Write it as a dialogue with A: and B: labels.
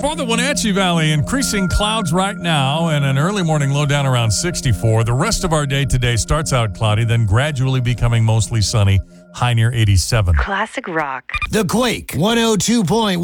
A: For the Wenatchee Valley, increasing clouds right now and an early morning low down around 64. The rest of our day today starts out cloudy, then gradually becoming mostly sunny, high near 87.
B: Classic rock.
C: The Quake 102.1.